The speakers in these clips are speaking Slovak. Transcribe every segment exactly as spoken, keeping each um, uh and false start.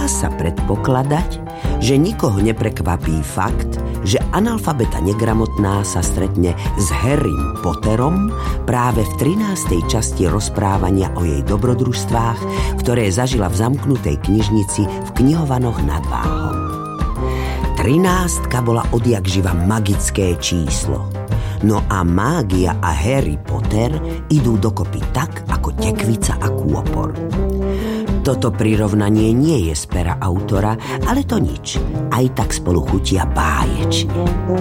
Dá sa predpokladať, že nikoho neprekvapí fakt, že analfabeta negramotná sa stretne s Harrym Potterom práve v trinástej časti rozprávania o jej dobrodružstvách, ktoré zažila v zamknutej knižnici v knihovanoch nad Váhom. Trinástka bola odjakživa magické číslo. No a mágia a Harry Potter idú dokopy tak, ako tekvica a kôpor. Toto prirovnanie nie je z pera autora, ale to nič. Aj tak spolu chutia báječne.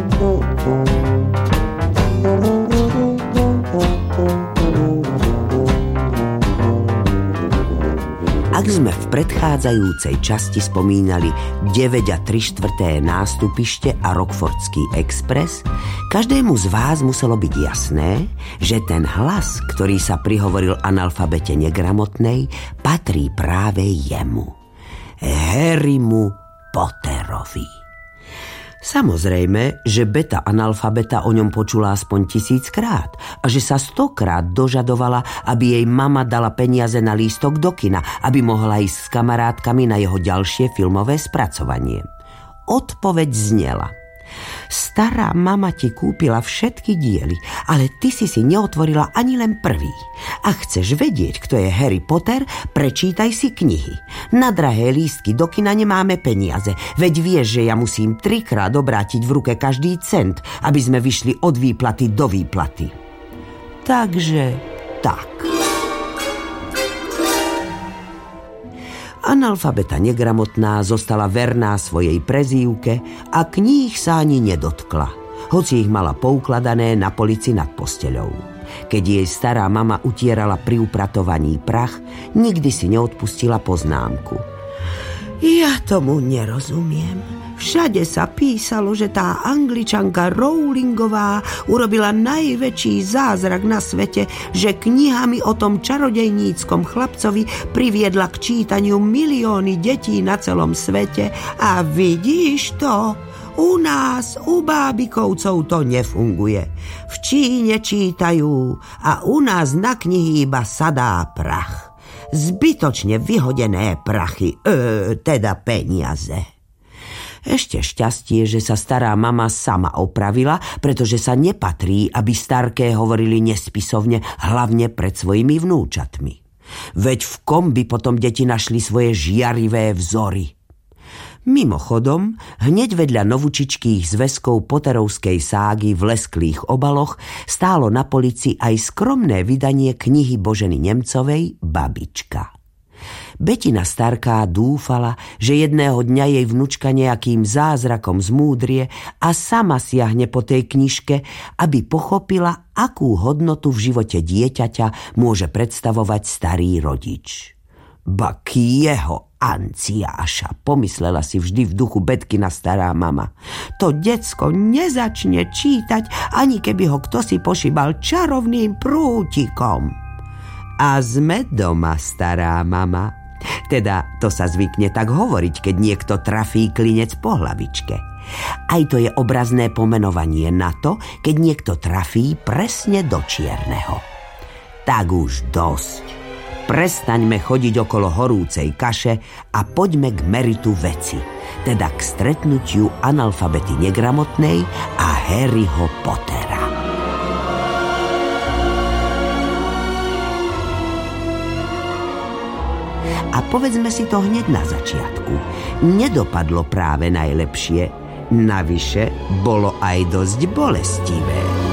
Ak sme v predchádzajúcej časti spomínali deväť a tri štvrté nástupište a Rockfordský expres, každému z vás muselo byť jasné, že ten hlas, ktorý sa prihovoril analfabete negramotnej, patrí práve jemu, Harrymu Potterovi. Samozrejme, že beta analfabeta o ňom počula aspoň tisíckrát a že sa stokrát dožadovala, aby jej mama dala peniaze na lístok do kina, aby mohla ísť s kamarátkami na jeho ďalšie filmové spracovanie. Odpoveď znela: stará mama ti kúpila všetky diely, ale ty si si neotvorila ani len prvý. Ak chceš vedieť, kto je Harry Potter, prečítaj si knihy. Na drahé lístky do kina nemáme peniaze, veď vieš, že ja musím trikrát obrátiť v ruke každý cent, aby sme vyšli od výplaty do výplaty. Takže tak. Analfabeta negramotná zostala verná svojej prezývke a kníh sa ani nedotkla, hoci ich mala poukladané na polici nad posteľou. Keď jej stará mama utierala pri upratovaní prach, nikdy si neodpustila poznámku: ja tomu nerozumiem. Všade sa písalo, že tá Angličanka Rowlingová urobila najväčší zázrak na svete, že knihami o tom čarodejníckom chlapcovi priviedla k čítaniu milióny detí na celom svete. A vidíš to? U nás, u bábikovcov to nefunguje. V Číne čítajú a u nás na knihy iba sadá prach. Zbytočne vyhodené prachy, e, teda peniaze. Ešte šťastie, že sa stará mama sama opravila, pretože sa nepatrí, aby starké hovorili nespisovne, hlavne pred svojimi vnúčatmi. Veď v kom by potom deti našli svoje žiarivé vzory? Mimochodom, hneď vedľa novučičkých zväzkov Potterovskej ságy v lesklých obaloch stálo na polici aj skromné vydanie knihy Boženy Nemcovej Babička. Betina starká dúfala, že jedného dňa jej vnučka nejakým zázrakom zmúdrie a sama siahne po tej knižke, aby pochopila, akú hodnotu v živote dieťaťa môže predstavovať starý rodič. Bak jeho Anciáša, pomyslela si vždy v duchu Betkina stará mama. To decko nezačne čítať, ani keby ho kto si pošibal čarovným prútikom. A sme doma, stará mama. Teda to sa zvykne tak hovoriť, keď niekto trafí klinec po hlavičke. Aj to je obrazné pomenovanie na to, keď niekto trafí presne do čierneho. Tak už dosť. Prestaňme chodiť okolo horúcej kaše a poďme k meritu veci, teda k stretnutiu analfabety negramotnej a Harryho Pottera. A povedzme si to hneď na začiatku. Nedopadlo práve najlepšie. Navyše bolo aj dosť bolestivé.